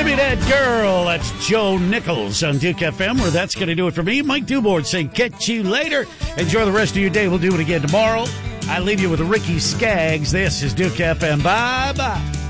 Me That Girl. That's Joe Nichols on Duke FM, where that's going to do it for me. Mike Dubord saying, catch you later. Enjoy the rest of your day. We'll do it again tomorrow. I leave you with Ricky Skaggs. This is Duke FM. Bye-bye.